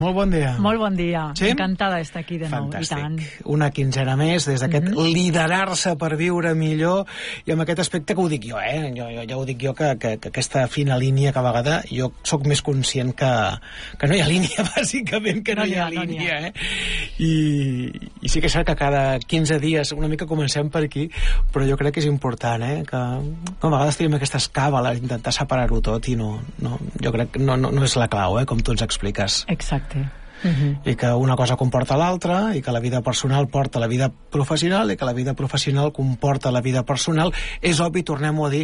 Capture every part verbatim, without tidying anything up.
Molt bon dia. Molt bon dia. Sí? Encantada d'estar aquí de nou. Fantàstic. I tant. Una quinzena més des d'aquest Mm-hmm. liderar-se per viure millor, i amb aquest aspecte que ho dic jo, eh? Jo, jo, ja ho dic jo, que, que, que aquesta fina línia que a vegada jo sóc més conscient que, que no hi ha línia, bàsicament, que no, no hi ha, ha línia, no eh? I, I sí que és cert que cada quinze dies una mica comencem per aquí, però jo crec que és important, eh? Que no, a vegades tenim aquestes càbales, intentar separar-ho tot, i no, no, jo crec que no, no, no és la clau, eh? Com tu ens expliques. Exacte. Uh-huh. I que una cosa comporta l'altra, i que la vida personal porta la vida professional, i que la vida professional comporta la vida personal. És obvi, tornem-ho a dir,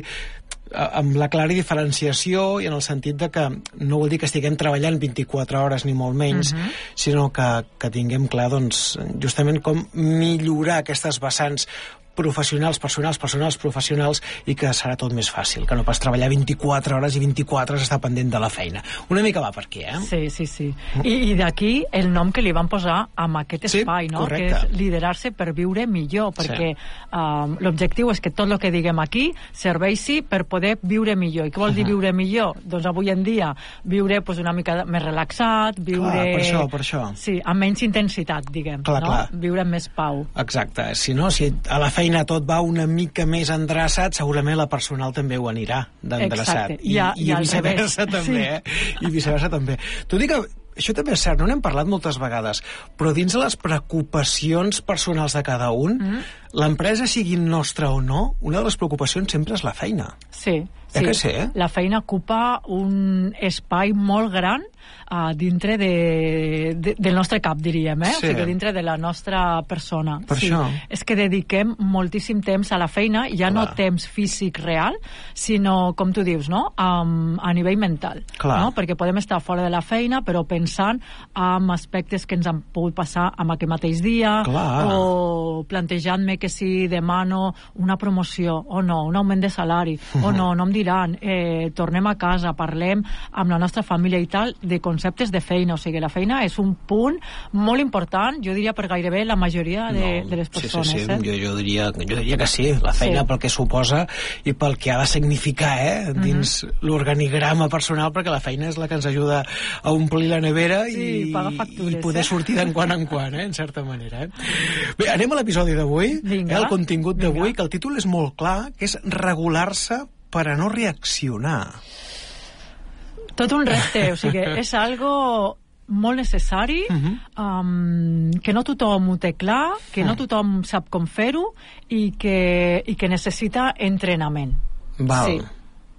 amb la clara diferenciació, i en el sentit de que no vol dir que estiguem treballant vint-i-quatre hores ni molt menys, uh-huh. sinó que, que tinguem clar, doncs, justament com millorar aquestes vessants professionals, personals, personals, professionals, i que serà tot més fàcil, que no pas treballar vint-i-quatre hores i vint-i-quatre hores estar pendent de la feina. Una mica va per aquí, eh? Sí, sí, sí. I, i d'aquí el nom que li van posar a aquest espai, sí, no? Correcte. Que és liderar-se per viure millor, perquè sí. um, l'objectiu és que tot el que diguem aquí serveixi per poder viure millor. I què vol dir viure millor? Doncs avui en dia viure pues, una mica més relaxat, viure... Clar, per això, per això. Sí, amb menys intensitat, diguem. Clar, no? clar. Viure amb més pau. Exacte. Si no, si a la feina tot va una mica més endreçat, segurament la personal també ho anirà d'endreçat. I, I, i, i viceversa també, sí. eh? I viceversa també. T'ho dic que això també és cert, no n'hem parlat moltes vegades, però dins de les preocupacions personals de cada un, mm. l'empresa sigui nostra o no, una de les preocupacions sempre és la feina. Sí, Eh sí. que sí, eh? La feina ocupa un espai molt gran uh, dintre de, de, del nostre cap, diríem, eh? Sí. O sigui, dintre de la nostra persona. Per sí. això. És que dediquem moltíssim temps a la feina, ja Clar. No temps físic real, sinó, com tu dius, no? Um, a nivell mental. Clar. No? Perquè podem estar fora de la feina, però pensant en aspectes que ens han pogut passar en aquell mateix dia, Clar. o plantejant-me que si demano una promoció, o no, un augment de salari, o no, no em diran, eh, tornem a casa, parlem amb la nostra família i tal, de conceptes de feina. O sigui, la feina és un punt molt important, jo diria per gairebé la majoria de, no. de les persones. Sí, sí, sí. Eh? Jo, jo, diria, jo diria que sí, la feina sí. pel que suposa i pel que ha de significar eh, dins mm-hmm. l'organigrama personal, perquè la feina és la que ens ajuda a omplir la nevera sí, i, factures, i poder eh? sortir d'en quan en quan, eh, en certa manera. Eh? Bé, anem a l'episodi d'avui, eh, el contingut d'avui, que el títol és molt clar, que és regular-se per a no reaccionar. Tot un repte, o sigui, és algo molt necessari, uh-huh. um, que no tothom ho té clar, que no tothom sap com fer-ho i que, i que necessita entrenament. Val. Sí.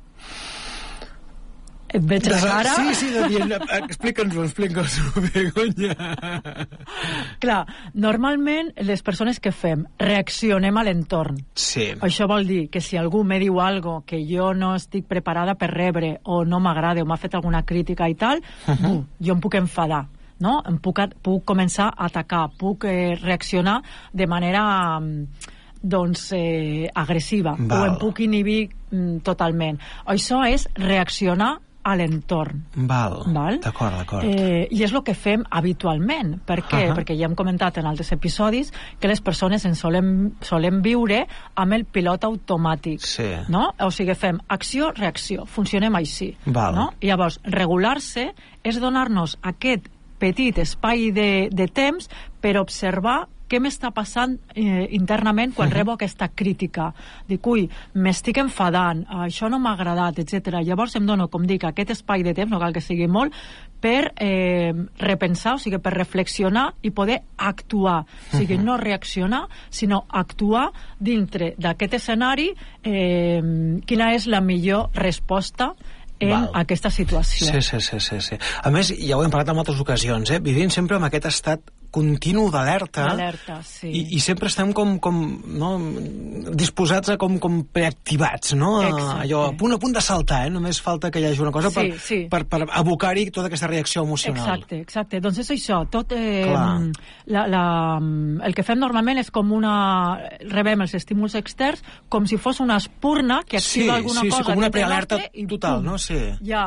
Et veig la cara? Sí, sí, de... explica'ns-ho, explica'ns-ho, Begoña. Clar, normalment les persones que fem reaccionem a l'entorn. Sí. Això vol dir que si algú me diu algo que jo no estic preparada per rebre, o no m'agrada, o m'ha fet alguna crítica i tal, uh-huh. uh, jo em puc enfadar, no? Em puc, puc començar a atacar, puc eh, reaccionar de manera... doncs eh, agressiva. Val. O em puc inhibir mm, totalment. Això és reaccionar a l'entorn. Val, Val? d'acord, d'acord. Eh, I és el que fem habitualment. Per què? Uh-huh. Perquè ja hem comentat en altres episodis que les persones ens solem, solem viure amb el pilot automàtic. Sí. No? O sigui, fem acció-reacció. Funcionem així. Val. No? I llavors, regular-se és donar-nos aquest petit espai de, de temps per observar què m'està passant eh, internament quan uh-huh. rebo aquesta crítica. Dic, ui, m'estic enfadant, això no m'ha agradat, etcètera. Llavors em dono, com dic, aquest espai de temps, no cal que sigui molt, per eh, repensar, o sigui, per reflexionar i poder actuar. O sigui, uh-huh. no reaccionar, sinó actuar dintre d'aquest escenari, eh, quina és la millor resposta en Val. Aquesta situació. Sí, sí, sí, sí, sí. A més, ja ho hem parlat en altres ocasions, eh? Vivim sempre amb aquest estat continu d'alerta. D'alerta, sí. I, I sempre estem com, com no, disposats a com, com preactivats, no? Exacte. Allò, a punt a punt de saltar, eh? Només falta que hi hagi una cosa sí, per, sí. per, per abocar-hi tota aquesta reacció emocional. Exacte, exacte. Doncs és això. Tot, eh, Clar. la, la, el que fem normalment és com una... rebem els estímuls externs com si fos una espurna que activa sí, alguna sí, cosa. Sí, com una prealerta i, total, pum, no? Sí. Ja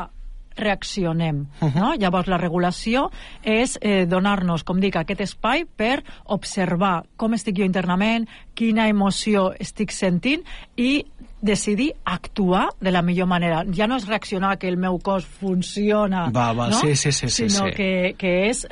reaccionem. Uh -huh. No? Llavors, la regulació és eh, donar-nos, com dic, aquest espai per observar com estic jo internament, quina emoció estic sentint i decidir actuar de la millor manera. Ja no és reaccionar que el meu cos funciona, va, va, no? sí, sí, sí, sí, sinó sí. Que, que és